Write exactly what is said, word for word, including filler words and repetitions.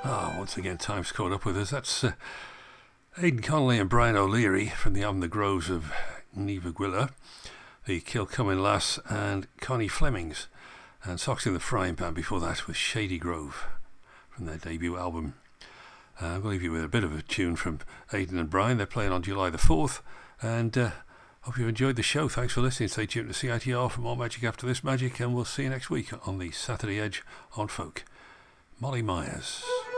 Ah, once again, time's caught up with us. That's uh, Aidan Connolly and Brian O'Leary from the album The Groves of Neva Gwilla, the Kilcummin Lass and Connie Flemings, and Socks in the Frying Pan before that with Shady Grove from their debut album. Uh, I'm going to leave you with a bit of a tune from Aidan and Brian. They're playing on July the fourth, and uh, hope you've enjoyed the show. Thanks for listening. Stay tuned to C I T R for more magic after this magic, and we'll see you next week on the Saturday Edge on Folk. Molly Myers.